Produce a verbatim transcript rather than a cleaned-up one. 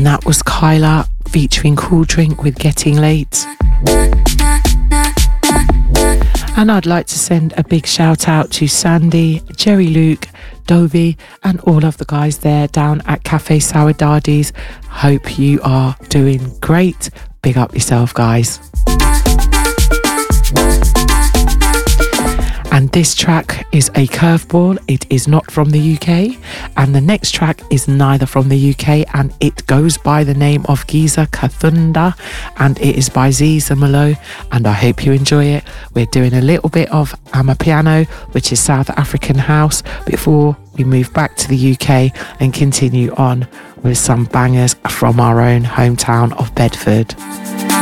And that was Kyla featuring Cool Drink with Getting Late. And I'd like to send a big shout out to Sandy, Jerry Luke, Dovey and all of the guys there down at Cafe Sourdadies. Hope you are doing great. Big up yourself, guys. And this track is a curveball. It is not from the U K. And the next track is neither from the U K. And it goes by the name of Giza Kathunda. And it is by Ziza Malo. And I hope you enjoy it. We're doing a little bit of Amapiano, which is South African house, before we move back to the U K and continue on with some bangers from our own hometown of Bedford.